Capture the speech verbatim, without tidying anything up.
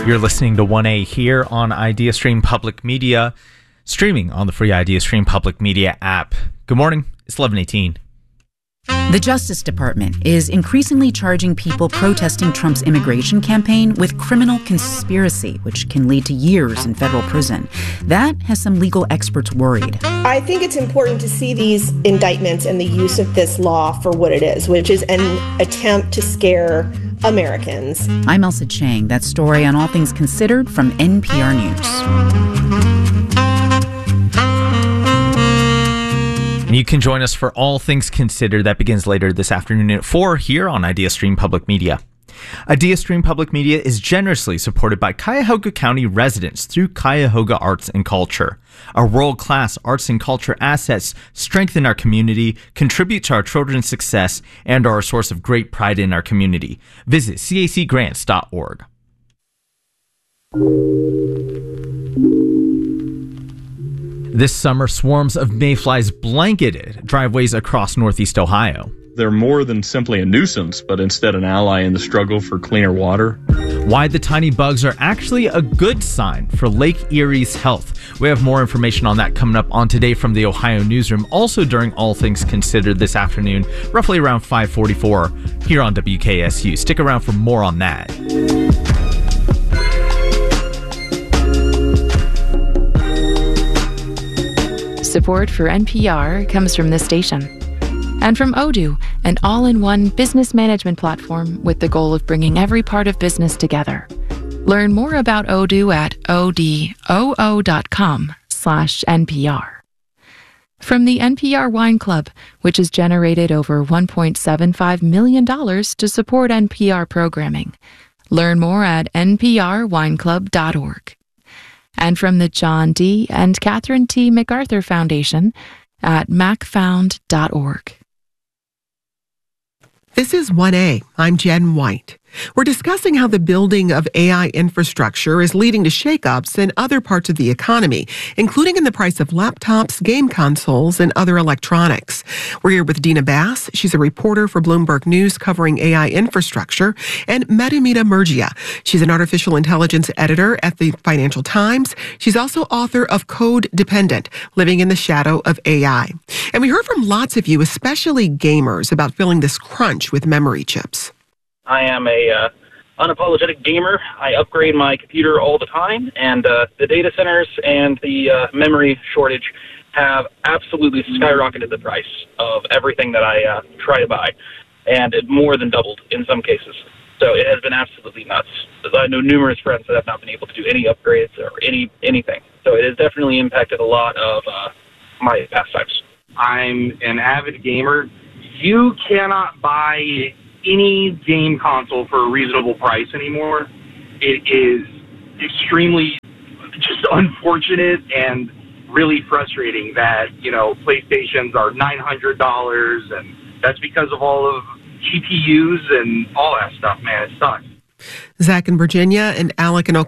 You're listening to one A here on IdeaStream Public Media, streaming on the free IdeaStream Public Media app. Good morning. It's eleven eighteen. The Justice Department is increasingly charging people protesting Trump's immigration campaign with criminal conspiracy, which can lead to years in federal prison. That has some legal experts worried. I think it's important to see these indictments and the use of this law for what it is, which is an attempt to scare Americans. I'm Elsa Chang. That story on All Things Considered from N P R News. And you can join us for All Things Considered. That begins later this afternoon at four here on IdeaStream Public Media. IdeaStream Public Media is generously supported by Cuyahoga County residents through Cuyahoga Arts and Culture. Our world-class arts and culture assets strengthen our community, contribute to our children's success, and are a source of great pride in our community. Visit C A C grants dot org. This summer, swarms of mayflies blanketed driveways across Northeast Ohio. They're more than simply a nuisance, but instead an ally in the struggle for cleaner water. Why the tiny bugs are actually a good sign for Lake Erie's health. We have more information on that coming up on Today from the Ohio Newsroom, also during All Things Considered this afternoon, roughly around five forty-four here on W K S U. Stick around for more on that. Support for N P R comes from this station and from Odoo, an all-in-one business management platform with the goal of bringing every part of business together. Learn more about Odoo at odoo dot com slash N P R. From the N P R Wine Club, which has generated over one point seven five million dollars to support N P R programming. Learn more at N P R wine club dot org. And from the John D. and Catherine T. MacArthur Foundation at mac found dot org. This is one A. I'm Jen White. We're discussing how the building of A I infrastructure is leading to shakeups in other parts of the economy, including in the price of laptops, game consoles, and other electronics. We're here with Dina Bass. She's a reporter for Bloomberg News covering A I infrastructure, and Madhumita Murgia. She's an artificial intelligence editor at the Financial Times. She's also author of Code Dependent, Living in the Shadow of A I. And we heard from lots of you, especially gamers, about feeling this crunch with memory chips. I am a uh, unapologetic gamer. I upgrade my computer all the time, and uh, the data centers and the uh, memory shortage have absolutely skyrocketed the price of everything that I uh, try to buy, and it more than doubled in some cases. So it has been absolutely nuts. I know numerous friends that have not been able to do any upgrades or any anything. So it has definitely impacted a lot of uh, my pastimes. I'm an avid gamer. You cannot buy any game console for a reasonable price anymore. It is extremely just unfortunate and really frustrating that, you know, PlayStations are nine hundred dollars, and that's because of all of G P Us and all that stuff, man. It sucks. Zach in Virginia and Alec in Oklahoma.